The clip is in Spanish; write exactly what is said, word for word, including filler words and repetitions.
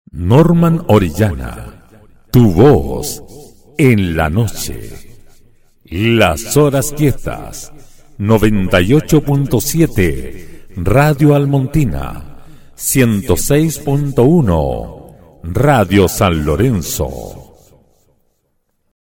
Norman Orellana, tu voz en la noche. Las horas quietas, noventa y ocho punto siete, Radio Almontina, ciento seis punto uno, Radio San Lorenzo.